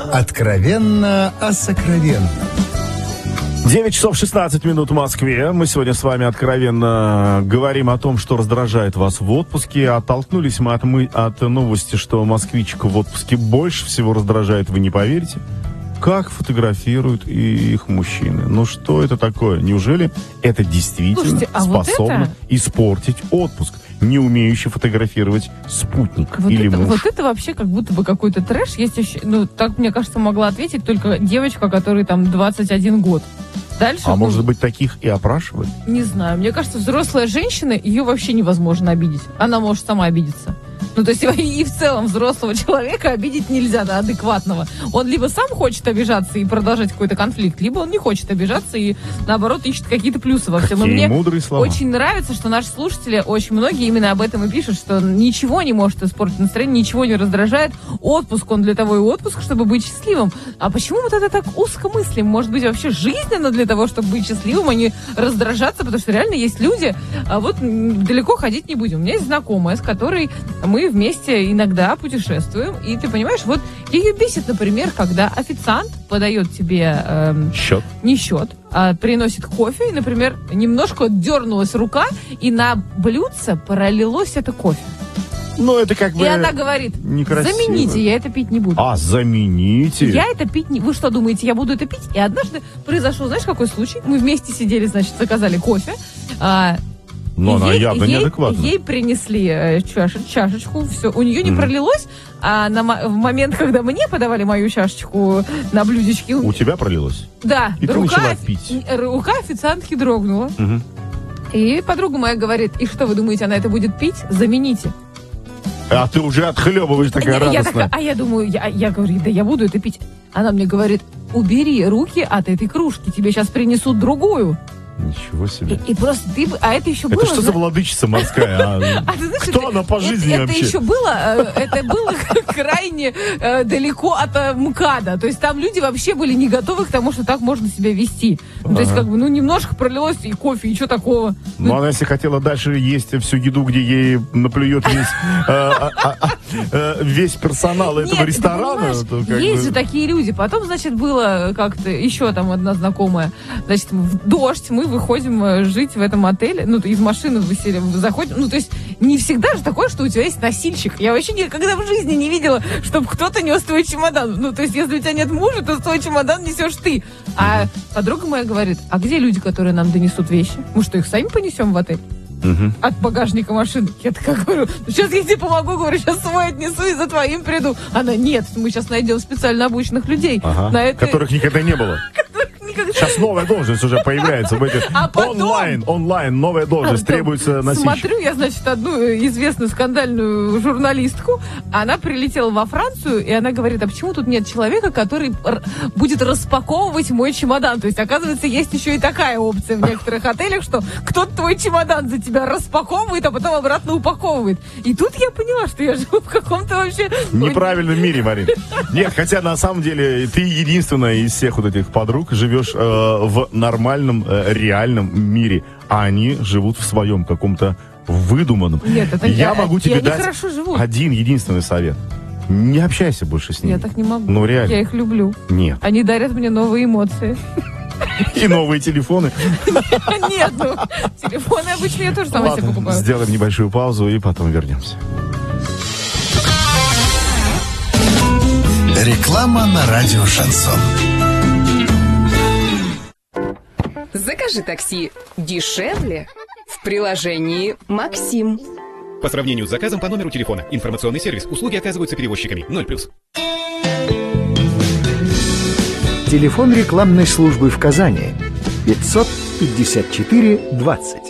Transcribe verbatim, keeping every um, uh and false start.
Откровенно о сокровенном. девять часов шестнадцать минут в Москве. Мы сегодня с вами откровенно говорим о том, что раздражает вас в отпуске. Оттолкнулись мы от, мы от новости, что москвичек в отпуске больше всего раздражает, вы не поверите. Как фотографируют их мужчины. Ну что это такое? Неужели это действительно Слушайте, а способно вот это... испортить отпуск? Не умеющий фотографировать спутник вот или это, муж. Вот это вообще как будто бы какой-то трэш. Есть еще, ну, так, мне кажется, могла ответить только девочка, которой там двадцать один год. Дальше, а ну, может быть, таких и опрашивали? Не знаю. Мне кажется, взрослая женщина, ее вообще невозможно обидеть. Она может сама обидеться. Ну, то есть и в целом взрослого человека обидеть нельзя, да, адекватного. Он либо сам хочет обижаться и продолжать какой-то конфликт, либо он не хочет обижаться и, наоборот, ищет какие-то плюсы во всем. Какие и мне мудрые слова. Очень нравится, что наши слушатели, очень многие именно об этом и пишут, что ничего не может испортить настроение, ничего не раздражает. Отпуск, он для того и отпуск, чтобы быть счастливым. А почему мы тогда так узко мыслим? Может быть, вообще жизненно для того, чтобы быть счастливым, а не раздражаться? Потому что реально есть люди, а вот далеко ходить не будем. У меня есть знакомая, с которой мы вместе иногда путешествуем, и ты понимаешь, вот ее бесит, например, когда официант подает тебе эм, счет, не счет, а приносит кофе, и, например, немножко дернулась рука, и на блюдце пролилось это кофе. Ну, это как бы... И она говорит, некрасиво. Замените, я это пить не буду. А, замените? Я это пить не... Вы что думаете, я буду это пить? И однажды произошел, знаешь, какой случай? Мы вместе сидели, значит, заказали кофе, а, но она ей, явно ей, неадекватна. Ей принесли чаш, чашечку, все. У нее не mm. пролилось, а на, в момент, когда мне подавали мою чашечку на блюдечке... У тебя пролилось? Да. И рука, ты начала пить. Рука официантки дрогнула. Угу. И подруга моя говорит, и что вы думаете, она это будет пить? Замените. А ты уже отхлебываешь такая я, радостная. Я такая, а я думаю, я, я говорю, да я буду это пить. Она мне говорит, убери руки от этой кружки, тебе сейчас принесут другую. Ничего себе. И, и просто ты... А это еще это было... Это что за владычица морская? А, а ты знаешь, кто это, она по жизни это, вообще? Это еще было... Это было крайне далеко от МКАДа. То есть там люди вообще были не готовы к тому, что так можно себя вести. Ну, то есть как бы, ну, немножко пролилось и кофе, и что такого. Ну, она если хотела дальше есть всю еду, где ей наплюет весь весь персонал этого ресторана. Есть же такие люди. Потом, значит, было как-то еще там одна знакомая. Значит, в дождь мы выходим жить в этом отеле, ну, из машины выселим, заходим, ну, то есть не всегда же такое, что у тебя есть носильщик. Я вообще никогда в жизни не видела, чтобы кто-то нес твой чемодан. Ну, то есть если у тебя нет мужа, то свой чемодан несешь ты. А uh-huh. подруга моя говорит, а где люди, которые нам донесут вещи? Мы что, их сами понесем в отель? Uh-huh. От багажника машины. Я такая говорю, сейчас я тебе помогу, говорю, сейчас свой отнесу и за твоим приду. Она, нет, мы сейчас найдем специально обученных людей. Ага. На это... Которых никогда не было. Сейчас новая должность уже появляется в этих а потом... онлайн, онлайн, новая должность, а требуется носильщик. Смотрю я, значит, одну известную скандальную журналистку, она прилетела во Францию, и она говорит, а почему тут нет человека, который р- будет распаковывать мой чемодан? То есть, оказывается, есть еще и такая опция в некоторых отелях, что кто-то твой чемодан за тебя распаковывает, а потом обратно упаковывает. И тут я поняла, что я живу в каком-то вообще... неправильном мире, Марин. Нет, хотя на самом деле ты единственная из всех вот этих подруг живешь э, в нормальном, э, реальном мире, а они живут в своем каком-то выдуманном. Нет, это я я, могу тебе я дать один единственный совет. Не общайся больше с ними. Я так не могу. Ну, реально. Я их люблю. Нет. Они дарят мне новые эмоции. И новые телефоны. Нет, ну, телефоны обычно я тоже сама себе покупаю. Сделаем небольшую паузу и потом вернемся. Реклама на радио «Шансон». Закажи такси дешевле в приложении «Максим». По сравнению с заказом по номеру телефона. Информационный сервис. Услуги оказываются перевозчиками. ноль плюс. Телефон рекламной службы в Казани пятьсот пятьдесят четыре двадцать.